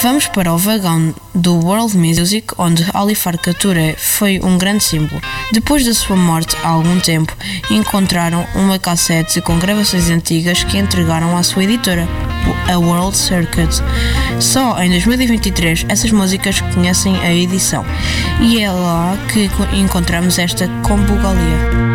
Vamos para o vagão do World Music, onde Ali Farka Touré foi um grande símbolo. Depois da sua morte há algum tempo, encontraram uma cassete com gravações antigas que entregaram à sua editora, a World Circuit. Só em 2023 essas músicas conhecem a edição, e é lá que encontramos esta Combugalia.